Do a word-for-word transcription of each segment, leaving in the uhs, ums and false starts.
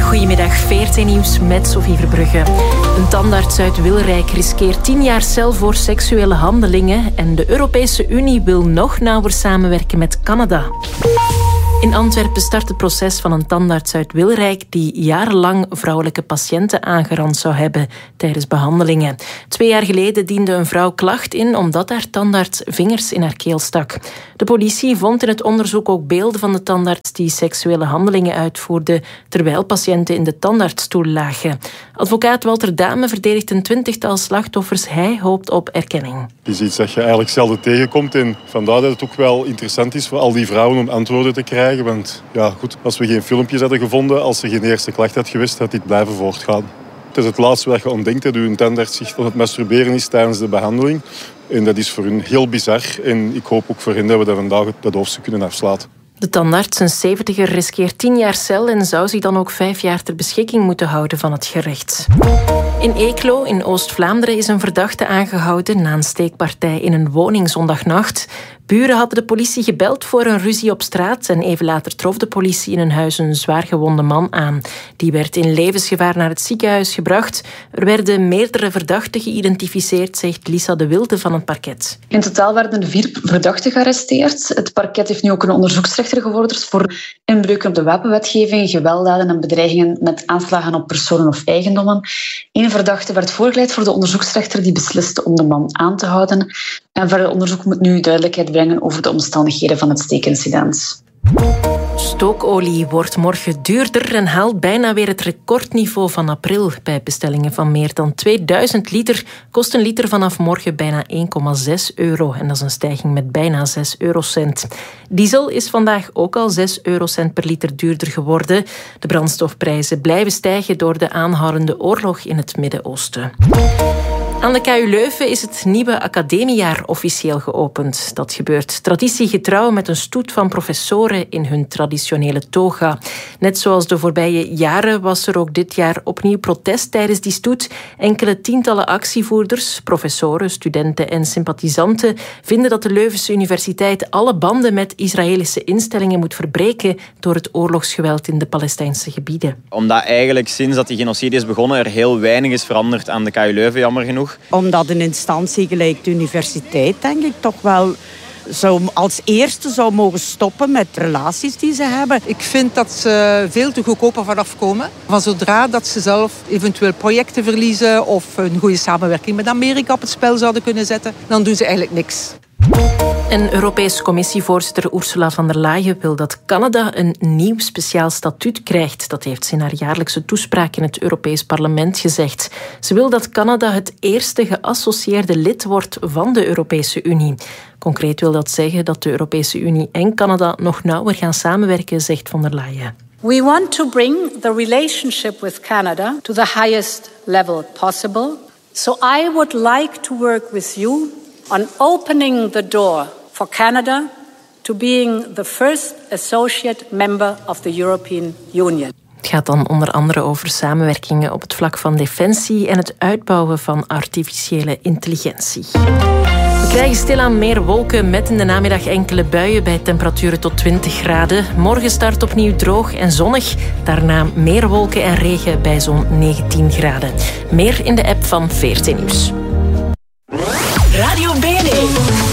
Goedemiddag, V R T Nieuws met Sophie Verbrugge. Een tandarts uit Wilrijk riskeert tien jaar cel voor seksuele handelingen en de Europese Unie wil nog nauwer samenwerken met Canada. In Antwerpen start het proces van een tandarts uit Wilrijk die jarenlang vrouwelijke patiënten aangerand zou hebben tijdens behandelingen. Twee jaar geleden diende een vrouw klacht in omdat haar tandarts vingers in haar keel stak. De politie vond in het onderzoek ook beelden van de tandarts die seksuele handelingen uitvoerde terwijl patiënten in de tandartsstoel lagen. Advocaat Walter Dame verdedigt een twintigtal slachtoffers. Hij hoopt op erkenning. Het is iets dat je eigenlijk zelden tegenkomt en vandaar dat het ook wel interessant is voor al die vrouwen om antwoorden te krijgen. Want ja, goed, als we geen filmpjes hadden gevonden, als er geen eerste klacht had geweest, had dit blijven voortgaan. Het is het laatste wat je ontdenkt, dat uw tandarts zich aan het masturberen is tijdens de behandeling. En dat is voor hen heel bizar. En ik hoop ook voor hen dat we dat vandaag dat hoofdstuk kunnen afsluiten. De tandarts, een zeventiger, riskeert tien jaar cel en zou zich dan ook vijf jaar ter beschikking moeten houden van het gerecht. In Eeklo, in Oost-Vlaanderen, is een verdachte aangehouden na een steekpartij in een woning zondagnacht. Buren hadden de politie gebeld voor een ruzie op straat en even later trof de politie in een huis een zwaargewonde man aan. Die werd in levensgevaar naar het ziekenhuis gebracht. Er werden meerdere verdachten geïdentificeerd, zegt Lisa de Wilde van het parket. In totaal werden er vier verdachten gearresteerd. Het parket heeft nu ook een onderzoeksrechter gevorderd voor inbreuken op de wapenwetgeving, gewelddaden en bedreigingen met aanslagen op personen of eigendommen. Eén verdachte werd voorgeleid voor de onderzoeksrechter die besliste om de man aan te houden. En verder onderzoek moet nu duidelijkheid brengen over de omstandigheden van het steekincident. Stookolie wordt morgen duurder en haalt bijna weer het recordniveau van april. Bij bestellingen van meer dan tweeduizend liter kost een liter vanaf morgen bijna één komma zes euro. En dat is een stijging met bijna zes eurocent. Diesel is vandaag ook al zes eurocent per liter duurder geworden. De brandstofprijzen blijven stijgen door de aanhoudende oorlog in het Midden-Oosten. Aan de K U Leuven is het nieuwe academiejaar officieel geopend. Dat gebeurt traditiegetrouw met een stoet van professoren in hun traditionele toga. Net zoals de voorbije jaren was er ook dit jaar opnieuw protest tijdens die stoet. Enkele tientallen actievoerders, professoren, studenten en sympathisanten vinden dat de Leuvense Universiteit alle banden met Israëlische instellingen moet verbreken door het oorlogsgeweld in de Palestijnse gebieden. Omdat eigenlijk sinds dat die genocide is begonnen er heel weinig is veranderd aan de K U Leuven, jammer genoeg. Omdat een instantie gelijk de universiteit, denk ik, toch wel zou als eerste zou mogen stoppen met relaties die ze hebben. Ik vind dat ze veel te goedkoper vanaf komen. Van zodra dat ze zelf eventueel projecten verliezen of een goede samenwerking met Amerika op het spel zouden kunnen zetten, dan doen ze eigenlijk niks. En Europese Commissievoorzitter Ursula von der Leyen wil dat Canada een nieuw speciaal statuut krijgt. Dat heeft ze in haar jaarlijkse toespraak in het Europees Parlement gezegd. Ze wil dat Canada het eerste geassocieerde lid wordt van de Europese Unie. Concreet wil dat zeggen dat de Europese Unie en Canada nog nauwer gaan samenwerken, zegt von der Leyen. We want to bring the relationship with Canada to the highest level possible. So I would like to work with you on opening the door for Canada to being the first associate member of the European Union. Het gaat dan onder andere over samenwerkingen op het vlak van defensie en het uitbouwen van artificiële intelligentie. We krijgen stilaan meer wolken met in de namiddag enkele buien bij temperaturen tot twintig graden. Morgen start opnieuw droog en zonnig. Daarna meer wolken en regen bij zo'n negentien graden. Meer in de app van V R T Nieuws. Radio B N E.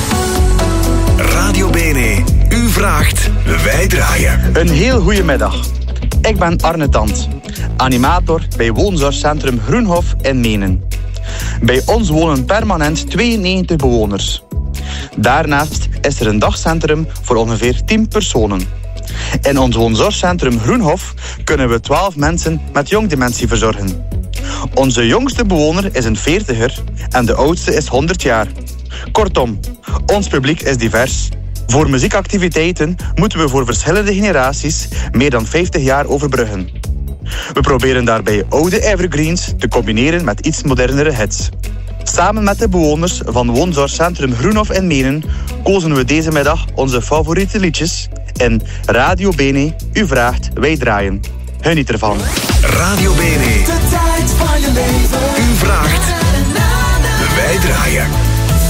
Radio B N E. U vraagt, wij draaien. Een heel goede middag. Ik ben Arne Tant, animator bij woonzorgcentrum Groenhof in Menen. Bij ons wonen permanent tweeënnegentig bewoners. Daarnaast is er een dagcentrum voor ongeveer tien personen. In ons woonzorgcentrum Groenhof kunnen we twaalf mensen met jongdementie verzorgen. Onze jongste bewoner is een veertiger en de oudste is honderd jaar. Kortom, ons publiek is divers. Voor muziekactiviteiten moeten we voor verschillende generaties meer dan vijftig jaar overbruggen. We proberen daarbij oude evergreens te combineren met iets modernere hits. Samen met de bewoners van woonzorgcentrum Groenhof in Menen kozen we deze middag onze favoriete liedjes in Radio B N E. U vraagt, wij draaien. Geniet ervan. Radio B N E. De tijd van je leven. U vraagt,